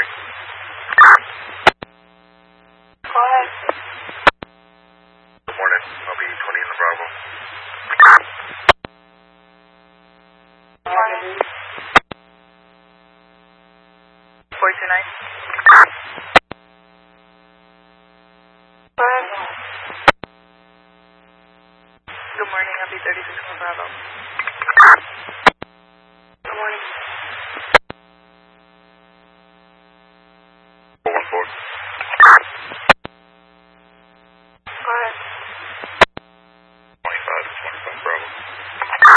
3. Go ahead. Good morning. I'll be 20 in the Bravo. Good morning. 429. Go ahead. Good morning. I'll be 36 in the Bravo.